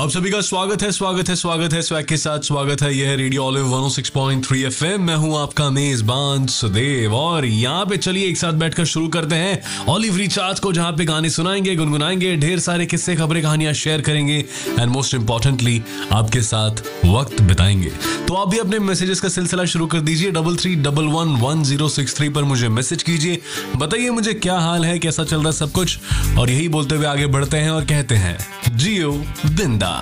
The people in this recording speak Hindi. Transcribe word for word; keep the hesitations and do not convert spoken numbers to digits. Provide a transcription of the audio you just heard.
आप सभी का स्वागत है स्वागत है स्वागत है स्वैग के साथ स्वागत है। यह है रेडियो ऑलिव वन ओ सिक्स पॉइंट थ्री एफएम। मैं हूं आपका मेजबान सुदेव और यहाँ पे चलिए एक साथ बैठकर शुरू करते हैं ऑलिव रिचार्ज को, जहाँ पे गाने सुनाएंगे, गुनगुनाएंगे, ढेर सारे किस्से, खबरें, कहानियां शेयर करेंगे एंड मोस्ट इंपॉर्टेंटली आपके साथ वक्त बिताएंगे। तो आप भी अपने मैसेजेस का सिलसिला शुरू कर दीजिए। Double three double one one zero six three पर मुझे मैसेज कीजिए, बताइए मुझे क्या हाल है, कैसा चल रहा है सब कुछ। और यही बोलते हुए आगे बढ़ते हैं और कहते हैं जियो बिंदास।